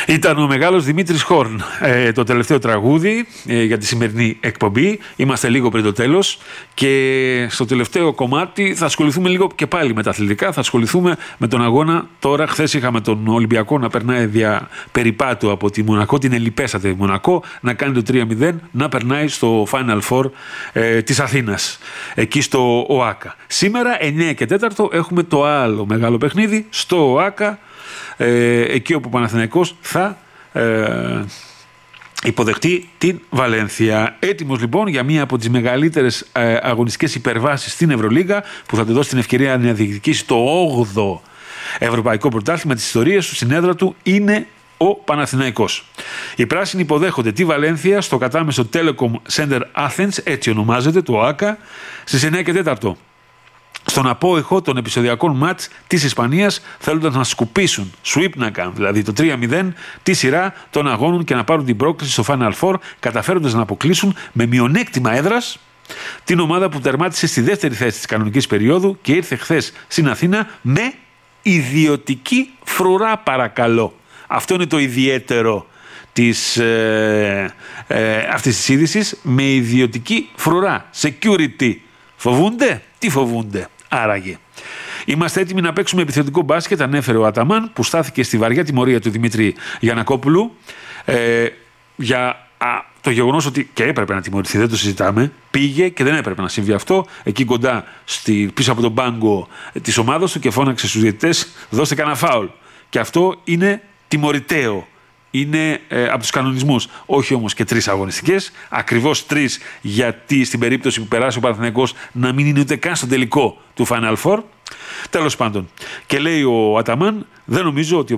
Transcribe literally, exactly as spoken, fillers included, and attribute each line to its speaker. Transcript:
Speaker 1: Ήταν ο μεγάλος Δημήτρης Χόρν, ε, το τελευταίο τραγούδι ε, για τη σημερινή εκπομπή. Είμαστε λίγο πριν το τέλος και στο τελευταίο κομμάτι θα ασχοληθούμε λίγο και πάλι με τα αθλητικά. Θα ασχοληθούμε με τον αγώνα. Τώρα, χθες είχαμε τον Ολυμπιακό να περνάει δια περιπάτου από τη Μονακό, την ελιπέστατη Μονακό, να κάνει το τρία μηδέν, να περνάει στο Final Four ε, της Αθήνας, εκεί στο ΟΑΚΑ. Σήμερα, εννιά και τέσσερα, έχουμε το άλλο μεγάλο παιχνίδι στο ΟΑΚΑ. Ε, εκεί όπου ο Παναθηναϊκός θα ε, υποδεχτεί την Βαλένθια. Έτοιμος λοιπόν για μία από τις μεγαλύτερες ε, αγωνιστικές υπερβάσεις στην Ευρωλίγα, που θα του δώσει την ευκαιρία να διεκδικήσει το όγδοο Ευρωπαϊκό Πρωτάθλημα της ιστορίας του. Στην έδρα του είναι ο Παναθηναϊκός. Οι πράσινοι υποδέχονται τη Βαλένθια στο κατάμεσο Telecom Center Athens, έτσι ονομάζεται το ΟΑΚΑ, στις εννιά και τέσσερα. Στον απόϊχο των επεισοδιακών μάτς της Ισπανίας, θέλοντας να σκουπίσουν, sweep να κάνουν, δηλαδή το τρία μηδέν, τη σειρά των αγώνων και να πάρουν την πρόκληση στο Final Four, καταφέροντας να αποκλείσουν με μειονέκτημα έδρας την ομάδα που τερμάτισε στη δεύτερη θέση της κανονικής περίοδου και ήρθε χθες στην Αθήνα με ιδιωτική φρουρά, παρακαλώ. Αυτό είναι το ιδιαίτερο της, ε, ε, αυτής της είδησης, με ιδιωτική φρουρά. Security. Φοβούνται? Τι φοβούνται άραγε? Είμαστε έτοιμοι να παίξουμε επιθετικό μπάσκετ, ανέφερε ο Αταμάν, που στάθηκε στη βαριά τιμωρία του Δημήτρη Γιαννακόπουλου ε, για α, το γεγονός ότι και έπρεπε να τιμωρηθεί, δεν το συζητάμε. Πήγε και δεν έπρεπε να συμβεί αυτό, εκεί κοντά στη, πίσω από τον πάγκο της ομάδας του, και φώναξε στους διαιτητές: δώστε κανένα φάουλ. Και αυτό είναι τιμωρητέο. Είναι ε, από τους κανονισμούς, όχι όμως και τρεις αγωνιστικές, ακριβώς τρεις, γιατί στην περίπτωση που περάσει ο Παναθηναϊκός να μην είναι ούτε καν στο τελικό του Final Four. Τέλος πάντων, και λέει ο Αταμάν, δεν νομίζω ότι